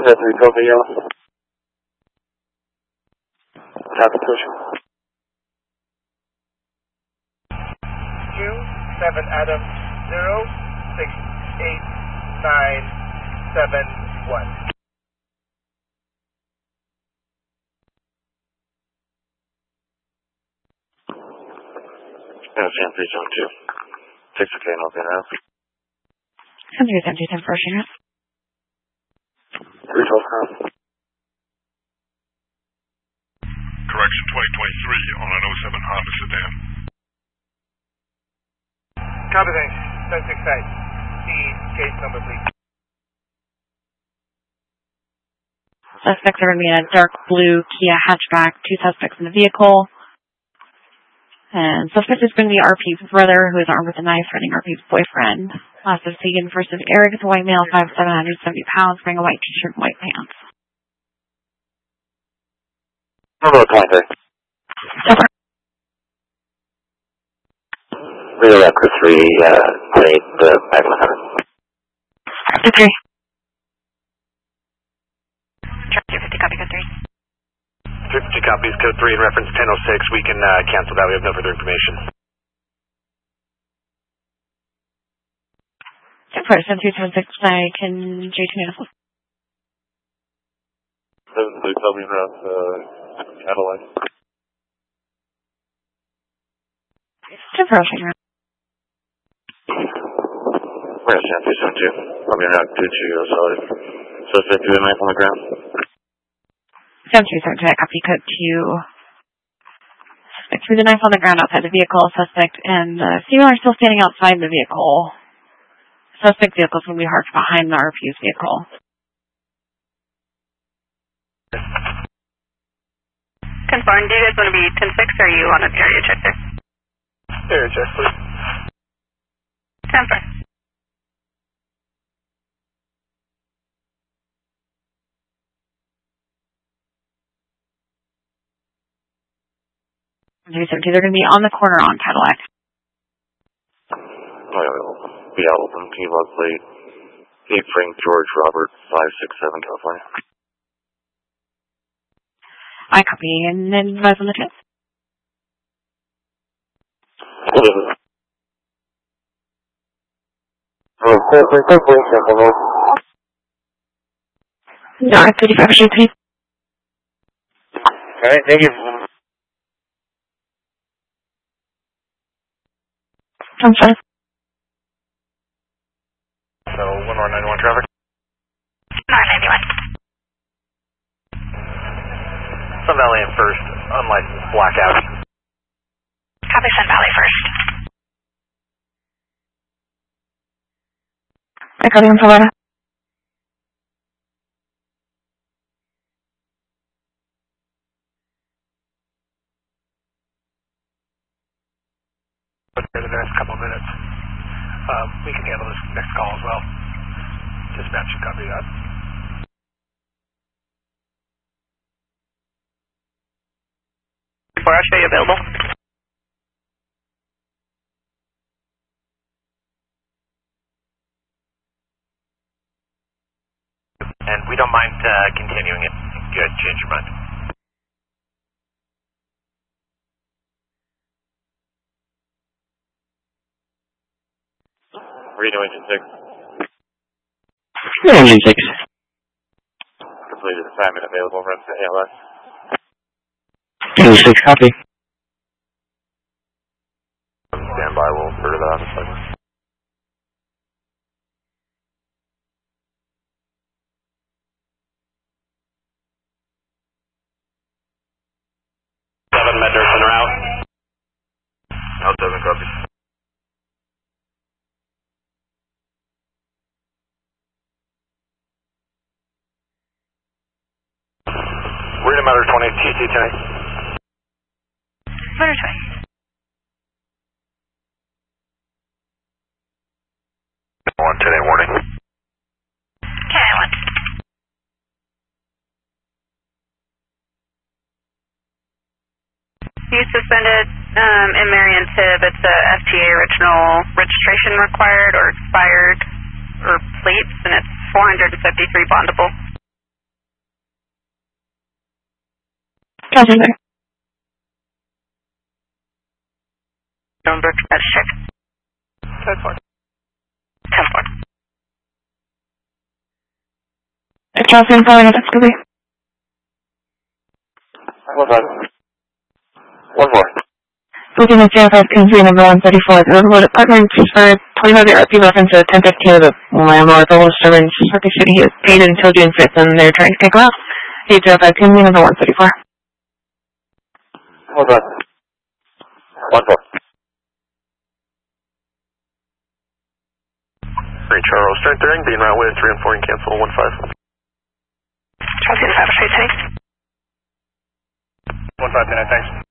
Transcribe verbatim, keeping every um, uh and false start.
That's three Delta Yellow. Traffic pushing. Q seven Adam zero six eight nine seven one. Yeah, San three seven two. Six okay, no pin out. San three seven two, ten first unit. Three twelve cross. Correction twenty twenty-three on an oh seven Honda sedan. Copy that. ten six eight. The case number, please. Suspects are going to be in a dark blue Kia hatchback. Two suspects in the vehicle. And suspect is going to be R P's brother, who is armed with a knife, threatening R P's boyfriend. Last of Segan versus Eric is a white male, five seven, one hundred seventy pounds, wearing a white t-shirt and white pants. Number twenty-three. Over. Real Echo three, uh, played the back one hundred. Okay. two fifty, copy code three. fifty copies, code three in reference ten oh six. We can uh, cancel that. We have no further information. Person two seven six, I can J two Manifold. seven three W route, uh, Cadillac. Two approaching route. Where's San three seven two? Probably route two two, solid. Suspect through the knife on the ground. San three seven two, I copy code two. Suspect threw the knife on the ground outside the vehicle. Suspect and uh, female are still standing outside the vehicle. Suspect vehicle is going to be parked behind the R P's vehicle. Confirm, do you guys want to be ten six or are you on an area check there? Area check, please. ten four. three seven two, they're going to be on the corner on Cadillac. Oh, yeah, we'll be out open. T-Log plate. eight Frank George Robert, five six seven, California. I copy and then advise on the test. Oh, San three seven two. No, thirty-five G P. Alright, thank you. I'm sorry. So, one more ninety-one traffic. nine ninety-one. Sun Valley in first, unlicensed blackout. Copy Sun Valley first. I copy on Florida. For the next couple of minutes. Um, we can handle this next call as well. Dispatch should copy that. Before I show you available. And we don't mind uh, continuing it. Good, change your mind. What are you doing, Engine six? Engine six. Completed assignment available, run to A L S. Engine six, copy. Stand by, we'll refer to that in a second. seven, Mednurse en route. L seven, copy. We're in a matter twenty, T C tonight. Matter twenty. One today, warning. Okay, one. You suspended um, in Marion Tib. It's a F T A original registration required or expired or plates, and it's four hundred fifty-three bondable. Roger there. Number, that's check. That's fine. ten four. Charleston, calling up Scooby. One five. One four. Booking the J F F Kingsbury number one thirty-four. The overloaded partner transferred twenty-five R P reference to ten fifteen of the landlord, the Wolsterman, Circus City. He was paid until June fifth, and they're trying to kick him out. Hey, J F F Kingsbury number one thirty-four. One five. One four. Three Charles, strength bearing, being route with three and four and cancel one five. Charles, have a safe day. One five minute, thanks.